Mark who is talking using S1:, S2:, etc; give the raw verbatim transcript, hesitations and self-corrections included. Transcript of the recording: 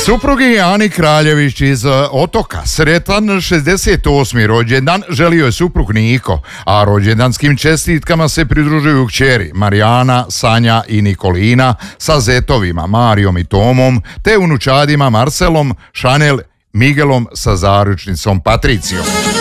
S1: Suprugi Ani Kraljević iz Otoka sretan šezdeset osmi rođendan želio je suprug Niko, a rođendanskim čestitkama se pridružuju kćeri Marijana, Sanja i Nikolina sa zetovima Marijom i Tomom, te unučadima Marcelom, Šanel, Miguelom sa zaručnicom Patricijom.